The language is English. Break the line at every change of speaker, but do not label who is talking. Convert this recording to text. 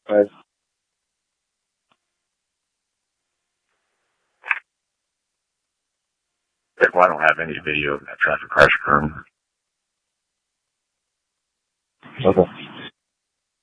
But
Well, I don't have any video of that traffic crash occurring.
okay.